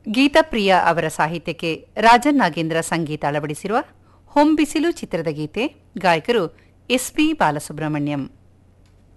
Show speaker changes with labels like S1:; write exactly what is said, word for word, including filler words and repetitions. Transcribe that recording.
S1: ಗೀತಾಪ್ರಿಯ ಅವರ ಸಾಹಿತ್ಯಕ್ಕೆ ರಾಜನ್ ನಾಗೇಂದ್ರ ಸಂಗೀತ ಅಳವಡಿಸಿರುವ ಹೊಂಬಿಸಿಲು ಚಿತ್ರದ ಗೀತೆ ಗಾಯಕರು ಎಸ್ ಪಿ ಬಾಲಸುಬ್ರಹ್ಮಣ್ಯಂ.